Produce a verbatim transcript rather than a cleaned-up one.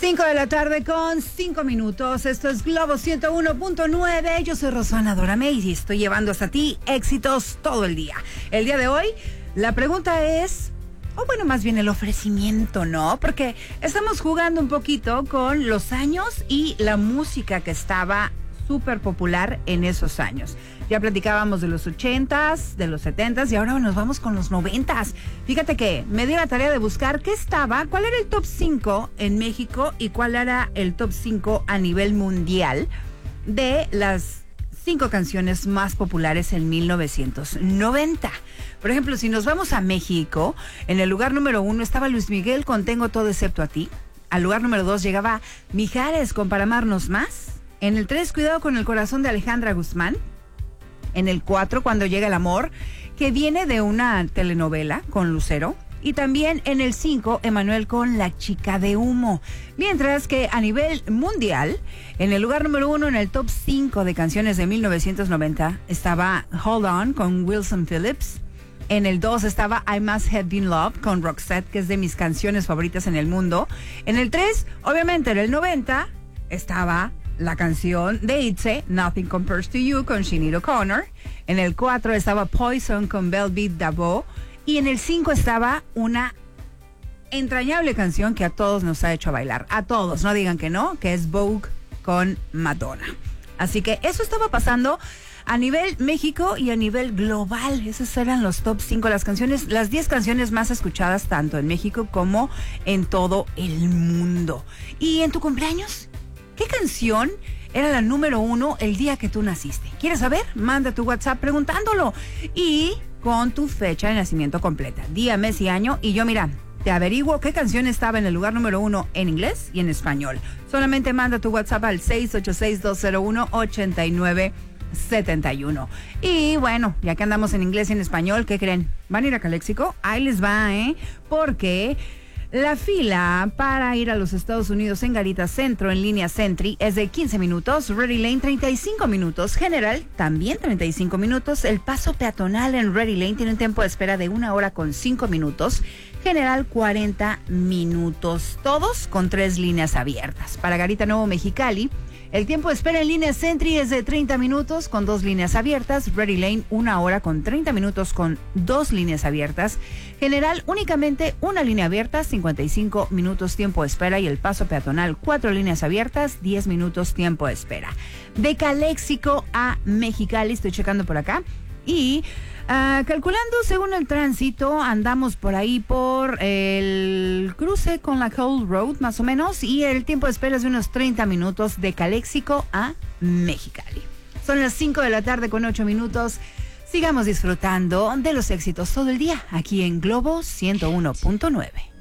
cinco de la tarde con cinco minutos. Esto es Globo ciento uno punto nueve. Yo soy Rosana Doramey y estoy llevando hasta ti éxitos todo el día. El día de hoy, la pregunta es, o bueno, más bien el ofrecimiento, ¿no? Porque estamos jugando un poquito con los años y la música que estaba súper popular en esos años. Ya platicábamos de los ochentas, de los setentas y ahora nos vamos con los noventas. Fíjate que me di la tarea de buscar qué estaba, cuál era el top cinco en México y cuál era el top cinco a nivel mundial de las cinco canciones más populares en mil novecientos noventa. Por ejemplo, si nos vamos a México, en el lugar número uno estaba Luis Miguel con Tengo Todo Excepto a Ti. Al lugar número dos llegaba Mijares con Para Amarnos Más. En el tres, Cuidado con el Corazón de Alejandra Guzmán. En el cuatro, Cuando Llega el Amor, que viene de una telenovela con Lucero. Y también en el cinco, Emanuel con La Chica de Humo. Mientras que a nivel mundial, en el lugar número uno, en el top cinco de canciones de mil novecientos noventa, estaba Hold On con Wilson Phillips. En el dos estaba I Must Have Been Loved con Roxette, que es de mis canciones favoritas en el mundo. En el tres, obviamente en el noventa, estaba la canción de Itze, Nothing Compares to You con Sinead O'Connor. En el cuatro estaba Poison con Velvet Davo. Y en el cinco estaba una entrañable canción que a todos nos ha hecho bailar. A todos, no digan que no, que es Vogue con Madonna. Así que eso estaba pasando a nivel México y a nivel global. Esos eran los top cinco, las canciones, las diez canciones más escuchadas tanto en México como en todo el mundo. ¿Y en tu cumpleaños? ¿Qué canción era la número uno el día que tú naciste? ¿Quieres saber? Manda tu WhatsApp preguntándolo y con tu fecha de nacimiento completa, día, mes y año. Y yo, mira, te averiguo qué canción estaba en el lugar número uno en inglés y en español. Solamente manda tu WhatsApp al seis ocho seis, dos cero uno, ocho nueve siete uno. Y bueno, ya que andamos en inglés y en español, ¿qué creen? ¿Van a ir a Caléxico? Ahí les va, ¿eh? Porque la fila para ir a los Estados Unidos en Garita Centro en línea Sentry es de quince minutos, Ready Lane treinta y cinco minutos, General también treinta y cinco minutos, el paso peatonal en Ready Lane tiene un tiempo de espera de una hora con cinco minutos, General cuarenta minutos, todos con tres líneas abiertas. Para Garita Nuevo Mexicali, el tiempo de espera en línea Sentry es de treinta minutos con dos líneas abiertas. Ready Lane, una hora con treinta minutos con dos líneas abiertas. General, únicamente una línea abierta, cincuenta y cinco minutos tiempo de espera. Y el paso peatonal, cuatro líneas abiertas, diez minutos tiempo de espera. De Caléxico a Mexicali, estoy checando por acá. Y uh, calculando según el tránsito, andamos por ahí por el cruce con la Cole Road, más o menos, y el tiempo de espera es de unos treinta minutos de Caléxico a Mexicali. Son las cinco de la tarde con ocho minutos. Sigamos disfrutando de los éxitos todo el día aquí en Globo ciento uno punto nueve.